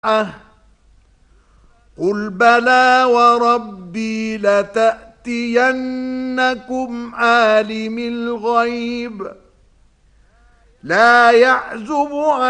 قل بلى وربي لتأتينكم عالم الغيب لا يعزب